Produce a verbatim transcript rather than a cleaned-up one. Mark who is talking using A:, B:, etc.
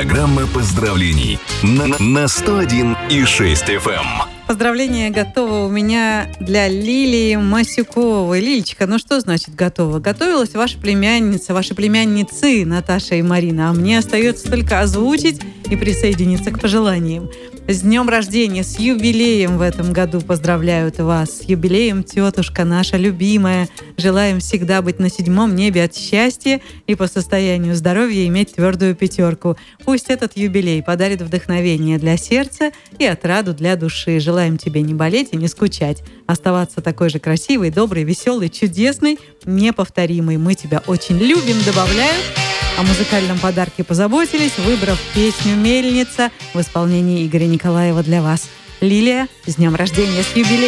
A: Программа поздравлений на, на сто один и шесть эф эм.
B: Поздравление готово у меня для Лилии Масюковой. Лилечка, ну что значит готово? Готовилась ваша племянница, ваши племянницы Наташа и Марина, а мне остается только озвучить и присоединиться к пожеланиям. С днем рождения, с юбилеем в этом году поздравляют вас. С юбилеем, тетушка наша любимая. Желаем всегда быть на седьмом небе от счастья и по состоянию здоровья иметь твердую пятерку. Пусть этот юбилей подарит вдохновение для сердца и отраду для души. Желаем тебе не болеть и не скучать. Оставаться такой же красивой, доброй, веселой, чудесной, неповторимой. Мы тебя очень любим, добавляю. О музыкальном подарке позаботились, выбрав песню «Мельница» в исполнении Игоря Николаева для вас. Лилия, с днем рождения, с юбилеем!